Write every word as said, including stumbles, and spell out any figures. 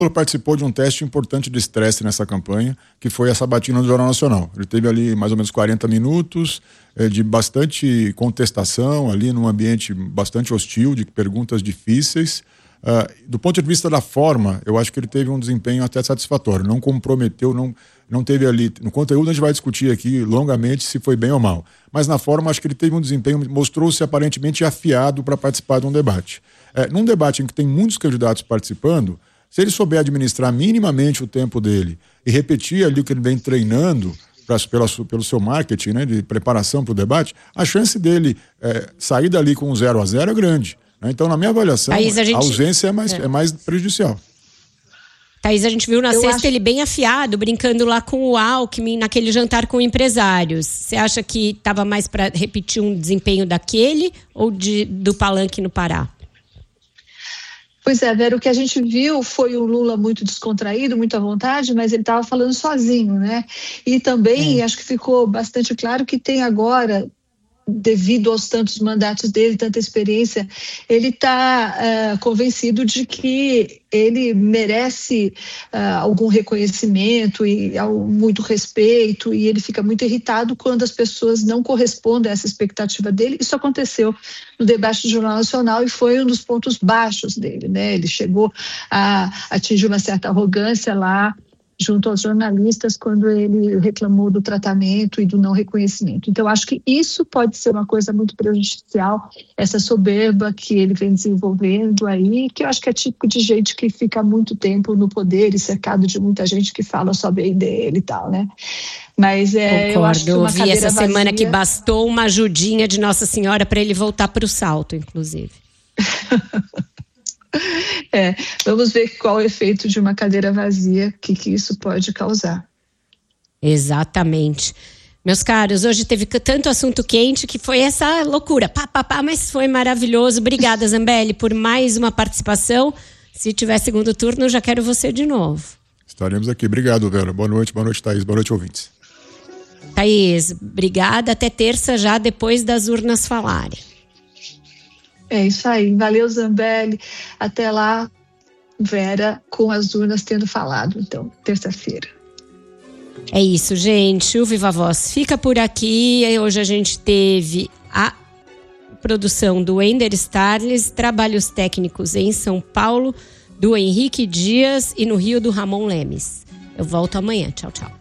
Lula participou de um teste importante de estresse nessa campanha, que foi a sabatina do Jornal Nacional. Ele teve ali mais ou menos quarenta minutos eh, de bastante contestação, ali num ambiente bastante hostil, de perguntas difíceis. Uh, do ponto de vista da forma, eu acho que ele teve um desempenho até satisfatório, não comprometeu, não, não teve ali, no conteúdo a gente vai discutir aqui longamente se foi bem ou mal, mas na forma acho que ele teve um desempenho, mostrou-se aparentemente afiado para participar de um debate. É, num debate em que tem muitos candidatos participando, se ele souber administrar minimamente o tempo dele e repetir ali o que ele vem treinando pra, pela, pelo seu marketing, né, de preparação para o debate, a chance dele é, sair dali com um zero a zero é grande. Então, na minha avaliação, Thaís, a, gente... a ausência é mais, é. é mais prejudicial. Thaís, a gente viu na Eu sexta acho... ele bem afiado, brincando lá com o Alckmin, naquele jantar com empresários. Você acha que estava mais para repetir um desempenho daquele ou de, do Palanque no Pará? Pois é, Vera, o que a gente viu foi o Lula muito descontraído, muito à vontade, mas ele estava falando sozinho, né? E também, é. acho que ficou bastante claro que tem agora, devido aos tantos mandatos dele, tanta experiência, ele está uh, convencido de que ele merece uh, algum reconhecimento e uh, muito respeito, e ele fica muito irritado quando as pessoas não correspondem a essa expectativa dele. Isso aconteceu no debate do Jornal Nacional e foi um dos pontos baixos dele, né? Ele chegou a atingir uma certa arrogância lá junto aos jornalistas quando ele reclamou do tratamento e do não reconhecimento. Então, acho que isso pode ser uma coisa muito prejudicial, essa soberba que ele vem desenvolvendo aí, que eu acho que é típico de gente que fica muito tempo no poder e cercado de muita gente que fala só bem dele e tal, né? Mas é, Concordo, eu acho que uma ouvi essa vazia... semana que bastou uma ajudinha de Nossa Senhora para ele voltar para o salto, inclusive. É, vamos ver qual o efeito de uma cadeira vazia, que, que isso pode causar. Exatamente. Meus caros, hoje teve tanto assunto quente que foi essa loucura, pá, pá, pá, mas foi maravilhoso. Obrigada, Zambelli, por mais uma participação. Se tiver segundo turno, eu já quero você de novo. Estaremos aqui. Obrigado, Vera. Boa noite, boa noite, Thaís. Boa noite, ouvintes. Thaís, obrigada. Até terça, já depois das urnas falarem. É isso aí. Valeu, Zambelli. Até lá, Vera, com as urnas tendo falado. Então, terça-feira. É isso, gente. O Viva Voz fica por aqui. Hoje a gente teve a produção do Ender Starles, trabalhos técnicos em São Paulo, do Henrique Dias e no Rio do Ramon Lemes. Eu volto amanhã. Tchau, tchau.